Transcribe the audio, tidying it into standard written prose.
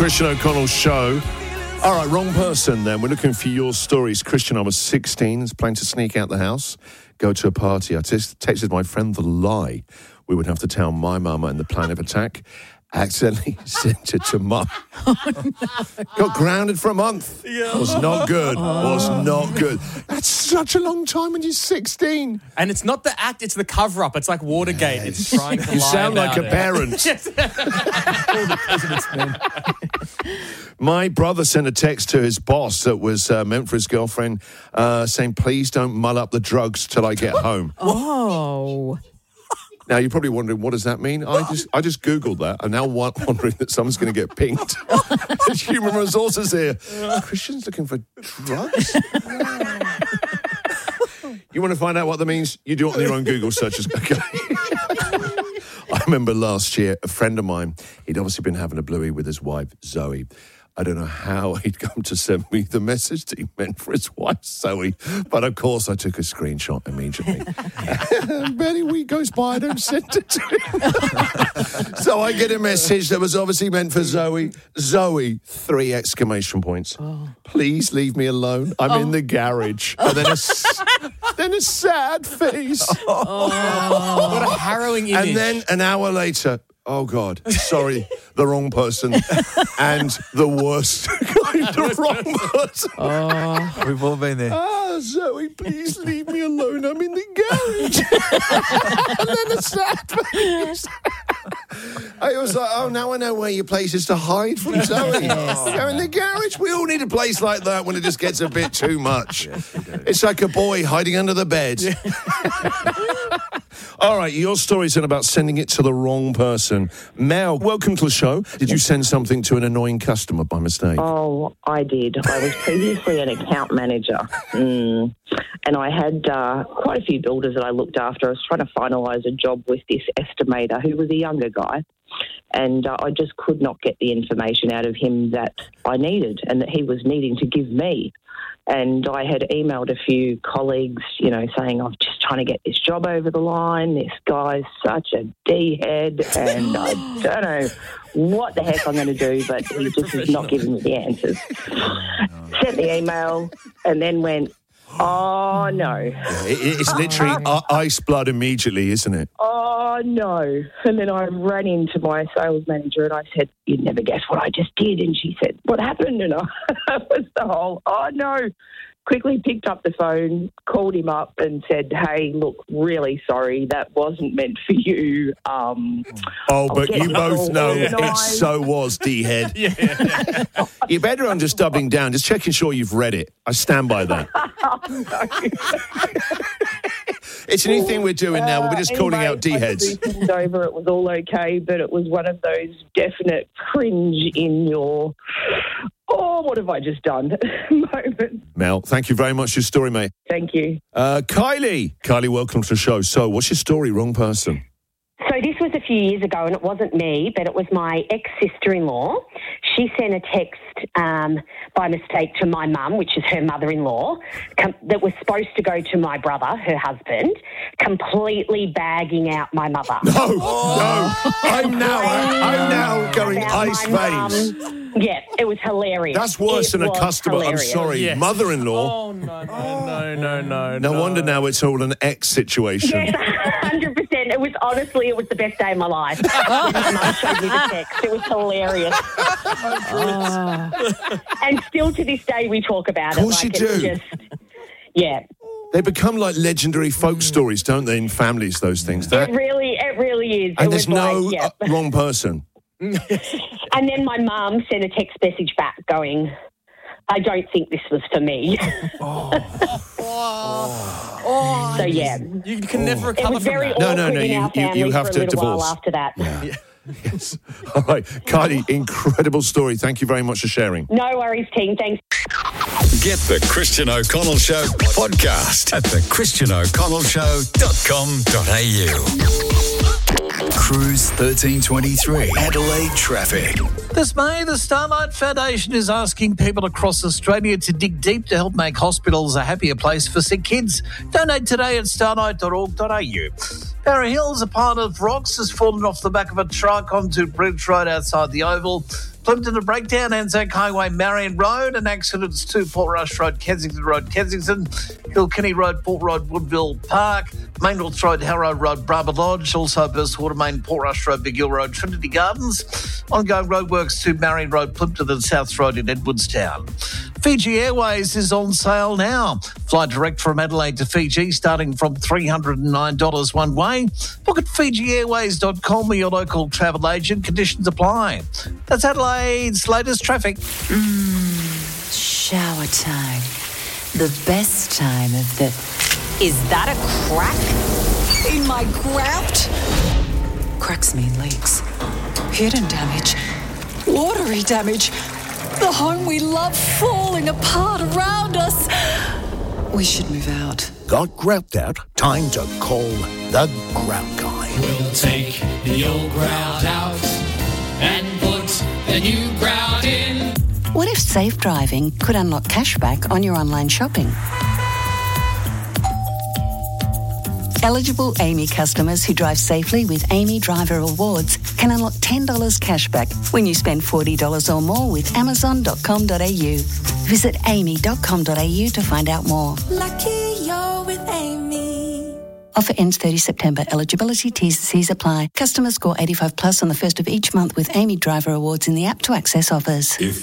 Christian O'Connell Show. All right, wrong person then. We're looking for your stories. Christian, I was 16, was planning to sneak out the house, go to a party. I texted my friend the lie we would have to tell my mama and the plan of attack. Accidentally sent it to Mum. Oh, no. Got grounded for a month. Yeah. Was not good. Was not good. That's such a long time when you're 16. And it's not the act, it's the cover-up. It's like Watergate. Yes. It's trying to lie. You sound like a parent. My brother sent a text to his boss that was meant for his girlfriend saying, please don't mull up the drugs till I get home. Oh. Now, you're probably wondering, what does that mean? I just Googled that. I'm now wondering that someone's going to get pinged. There's human resources here. Christian's looking for drugs? You want to find out what that means? You do it on your own Google searches. Okay. I remember last year, a friend of mine, he'd obviously been having a bluey with his wife, Zoe. I don't know how he'd come to send me the message that he meant for his wife, Zoe. But, of course, I took a screenshot immediately. Barely a week goes by, I don't send it to him. So I get a message that was obviously meant for Zoe. Zoe, 3 exclamation points. Oh. Please leave me alone. I'm in the garage. And then a sad face. Oh. What a harrowing image. And then an hour later... Oh, God. Sorry, the wrong person. And the worst kind of wrong person. Oh, we've all been there. Zoe, please leave me alone. I'm in the garage. And then a sad face. I was like, oh, now I know where your place is to hide from Zoe. You're in the garage. We all need a place like that when it just gets a bit too much. Yes, it's like a boy hiding under the bed. Yeah. All right, your story's about sending it to the wrong person. Mel, welcome to the show. Did you send something to an annoying customer by mistake? Oh, I did. I was previously an account manager. And I had quite a few builders that I looked after. I was trying to finalise a job with this estimator who was a younger guy. And I just could not get the information out of him that I needed and that he was needing to give me. And I had emailed a few colleagues, saying, I'm just trying to get this job over the line. This guy's such a D-head and I don't know what the heck I'm going to do, but he just is not giving me the answers. Sent the email and then went, oh, no. Yeah, it's literally ice blood immediately, isn't it? Oh, no. And then I ran into my sales manager and I said, you'd never guess what I just did. And she said, what happened? And I was the whole, oh, no. Quickly picked up the phone, called him up and said, hey, look, really sorry, that wasn't meant for you. But you both know it so was, D-head. Yeah. You're better on just doubling down, just checking sure you've read it. I stand by that. It's a new thing we're doing now. We're just calling out D-heads. Over, it was all okay, but it was one of those definite cringe in your... Oh, what have I just done? moment. Mel, thank you very much for your story, mate. Thank you. Kylie, welcome to the show. So, what's your story? Wrong person. So this was a few years ago, and it wasn't me, but it was my ex-sister-in-law. She sent a text by mistake to my mum, which is her mother-in-law, that was supposed to go to my brother, her husband, completely bagging out my mother. No. I'm now going ice veins. Yeah, it was hilarious. That's worse than a customer. Hilarious. I'm sorry, yes. Mother-in-law. Oh, no. No wonder now it's all an ex situation. Yes, 100%. It was the best day of my life. My mum showed me the text. It was hilarious. And still to this day we talk about it. Of course you do. Yeah. They become like legendary folk stories, don't they, in families, those things? It really is. And there's no wrong person. And then my mum sent a text message back going, I don't think this was for me. So, yeah. You can never recover from that. It was very awkward in our family you have for a to little divorce. while after that. Yeah. Yes. All right. Kylie, incredible story. Thank you very much for sharing. No worries, team. Thanks. Get the Christian O'Connell Show podcast at thechristianoconnellshow.com.au. Cruise 1323 Adelaide traffic. This May, the Starlight Foundation is asking people across Australia to dig deep to help make hospitals a happier place for sick kids. Donate today at starlight.org.au. Barra Hills, a pile of rocks has fallen off the back of a truck onto Bridge Road outside the Oval. Plimpton, a breakdown, Anzac Highway, Marion Road, and accidents to Portrush Road, Kensington, Kilkenny Road, Port Road, Woodville Park, Maindorth Road, Harrow Road, Barber Lodge, also Burst Water Main, Portrush Road, Big Hill Road, Trinity Gardens, ongoing roadworks to Marion Road, Plimpton and South Road in Edwardstown. Fiji Airways is on sale now. Fly direct from Adelaide to Fiji starting from $309 one way. Book at FijiAirways.com or your local travel agent. Conditions apply. That's Adelaide's latest traffic. Shower time. The best time of the... Is that a crack in my grout? Cracks mean leaks. Hidden damage. Watery damage. The home we love falling apart around us. We should move out. Got grout out? Time to call the Grout Guy. We'll take the old grout out and put the new grout in. What if safe driving could unlock cashback on your online shopping? Eligible Amy customers who drive safely with Amy Driver Awards can unlock $10 cashback when you spend $40 or more with Amazon.com.au. Visit amy.com.au to find out more. Lucky you're with Amy. Offer ends 30 September. Eligibility, T's and C's apply. Customers score 85 plus on the first of each month with Amy Driver Awards in the app to access offers.